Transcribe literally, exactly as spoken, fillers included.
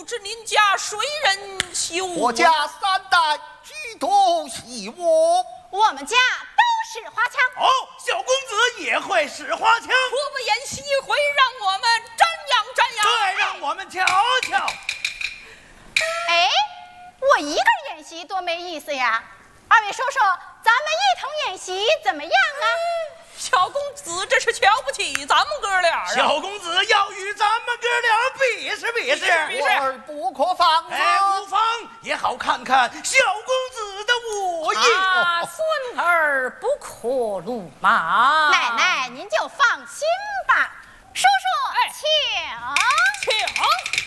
知您家谁人习武？ 我家三代居都习武。 我们家都使花枪。 哦，小公子也会使花枪。 我们演习一回，让我们瞻仰瞻仰。 对，让我们瞧瞧。 哎，我一个人演习多没意思呀！二位说说，咱们一同演习怎么样啊？ 小公子这是瞧不起咱们哥俩啊！ 小公子要与咱们哥俩比试比试， 我儿不可放哎，无妨，也好看看小公子的武艺。 啊，孙儿不可鲁莽。 奶奶您就放心吧。叔叔， 哎请。 请。